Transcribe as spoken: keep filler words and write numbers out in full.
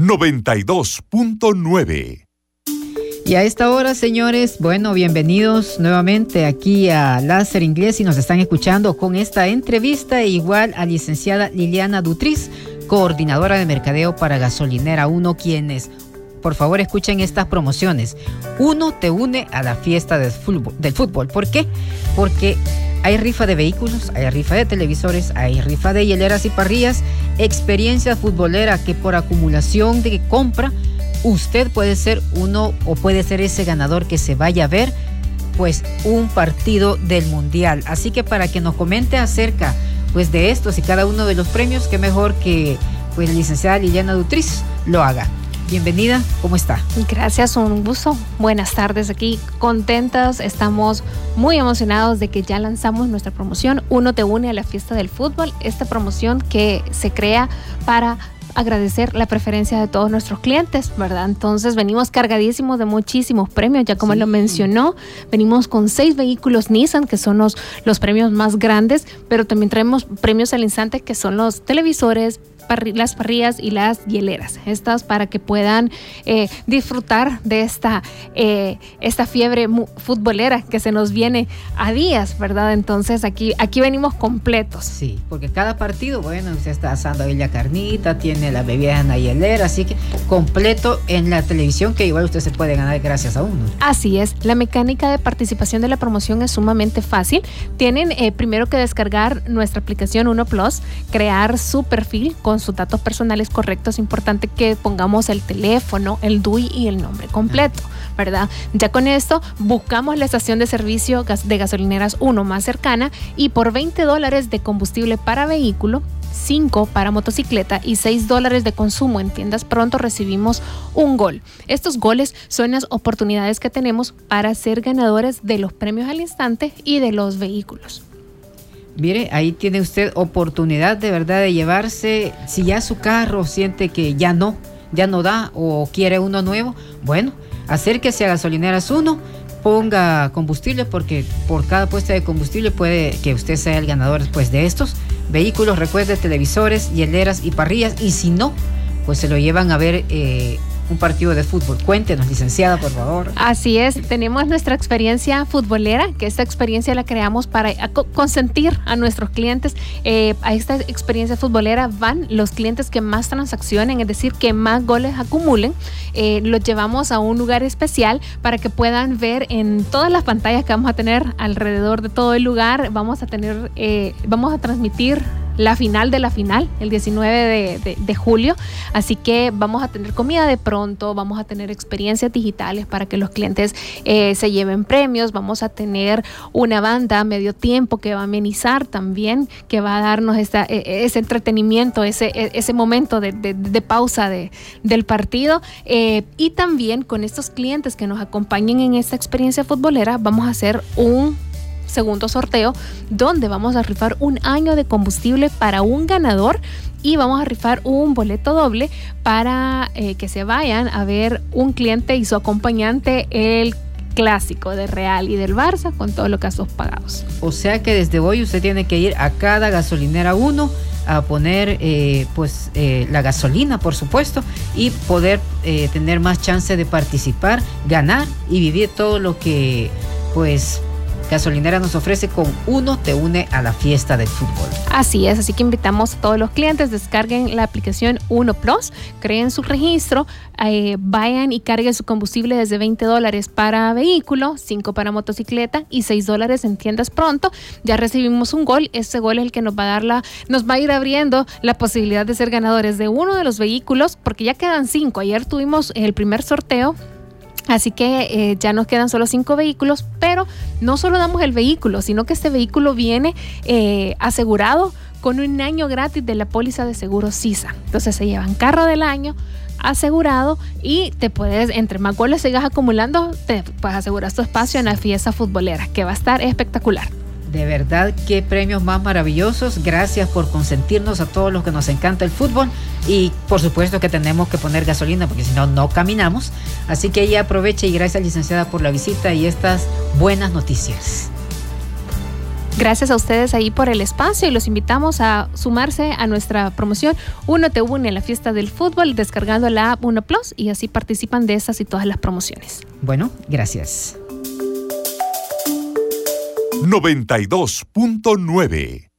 noventa y dos punto nueve. Y a esta hora, señores, bueno, bienvenidos nuevamente aquí a Láser Inglés y nos están escuchando con esta entrevista, igual a licenciada Liliana Dutriz, coordinadora de mercadeo para Gasolinera uno, quienes, por favor, escuchen estas promociones. Uno te une a la fiesta del fútbol. Del fútbol. ¿Por qué? Porque hay rifa de vehículos, hay rifa de televisores, hay rifa de hieleras y parrillas, experiencia futbolera que por acumulación de compra usted puede ser uno o puede ser ese ganador que se vaya a ver pues un partido del Mundial. Así que para que nos comente acerca pues de estos y cada uno de los premios, qué mejor que pues la licenciada Liliana Dutriz lo haga. Bienvenida, ¿cómo está? Gracias, un gusto. Buenas tardes aquí, contentas, estamos muy emocionados de que ya lanzamos nuestra promoción Uno te une a la fiesta del fútbol, esta promoción que se crea para agradecer la preferencia de todos nuestros clientes, ¿verdad? Entonces venimos cargadísimos de muchísimos premios, ya como sí. lo mencionó, venimos con seis vehículos Nissan, que son los, los premios más grandes, pero también traemos premios al instante, que son los televisores, parri- las parrillas y las hieleras. Estas para que puedan eh, disfrutar de esta, eh, esta fiebre mu- futbolera que se nos viene a días, ¿verdad? Entonces aquí, aquí venimos completos. Sí, porque cada partido, bueno, usted está asando ahí la carnita, tiene la bebida en la hielera, así que completo en la televisión, que igual usted se puede ganar gracias a uno. Así es, la mecánica de participación de la promoción es sumamente fácil. Tienen eh, primero que descargar nuestra aplicación Uno Plus, crear su perfil con sus datos personales correctos. Es importante que pongamos el teléfono, el D U I y el nombre completo, ¿verdad? Ya con esto buscamos la estación de servicio de gasolineras uno más cercana y por veinte dólares de combustible para vehículo, cinco para motocicleta y seis dólares de consumo en tiendas pronto recibimos un gol. Estos goles son las oportunidades que tenemos para ser ganadores de los premios al instante y de los vehículos. Mire, ahí tiene usted oportunidad de verdad de llevarse, si ya su carro siente que ya no, ya no da o quiere uno nuevo, bueno, acérquese a Gasolineras uno, ponga combustible, porque por cada puesta de combustible puede que usted sea el ganador después de estos vehículos, recuerde, televisores, hieleras y parrillas, y si no, pues se lo llevan a ver eh, un partido de fútbol. Cuéntenos, licenciada, por favor. Así es, tenemos nuestra experiencia futbolera, que esta experiencia la creamos para consentir a nuestros clientes. Eh, a esta experiencia futbolera van los clientes que más transaccionen, es decir, que más goles acumulen. Eh, los llevamos a un lugar especial para que puedan ver en todas las pantallas que vamos a tener alrededor de todo el lugar. Vamos a tener, eh, vamos a transmitir la final de la final, el diecinueve de, de, de julio, así que vamos a tener comida de pronto, vamos a tener experiencias digitales para que los clientes eh, se lleven premios, vamos a tener una banda a medio tiempo que va a amenizar también, que va a darnos esta, ese entretenimiento, ese, ese momento de, de, de pausa de, del partido, eh, y también con estos clientes que nos acompañen en esta experiencia futbolera vamos a hacer un segundo sorteo donde vamos a rifar un año de combustible para un ganador y vamos a rifar un boleto doble para eh, que se vayan a ver un cliente y su acompañante el clásico de Real y del Barça con todos los gastos pagados. O sea que desde hoy usted tiene que ir a cada Gasolinera uno a poner eh, pues eh, la gasolina, por supuesto, y poder eh, tener más chance de participar, ganar y vivir todo lo que pues Gasolinera nos ofrece con Uno te une a la fiesta del fútbol. Así es, así que invitamos a todos los clientes, descarguen la aplicación Uno Plus, creen su registro, eh, vayan y carguen su combustible desde veinte dólares para vehículo, cinco para motocicleta y seis dólares en tiendas pronto. Ya recibimos un gol, ese gol es el que nos va a dar la, nos va a ir abriendo la posibilidad de ser ganadores de uno de los vehículos, porque ya quedan cinco. Ayer tuvimos el primer sorteo. Así que eh, ya nos quedan solo cinco vehículos, pero no solo damos el vehículo, sino que este vehículo viene eh, asegurado con un año gratis de la póliza de seguro Sisa. Entonces se llevan carro del año asegurado y te puedes, entre más goles sigas acumulando, te puedes asegurar tu espacio en la fiesta futbolera, que va a estar espectacular. De verdad, qué premios más maravillosos. Gracias por consentirnos a todos los que nos encanta el fútbol. Y por supuesto que tenemos que poner gasolina, porque si no, no caminamos. Así que ella aproveche y gracias, licenciada, por la visita y estas buenas noticias. Gracias a ustedes ahí por el espacio y los invitamos a sumarse a nuestra promoción Uno te une a la fiesta del fútbol descargando la app Uno Plus y así participan de esas y todas las promociones. Bueno, gracias. noventa y dos punto nueve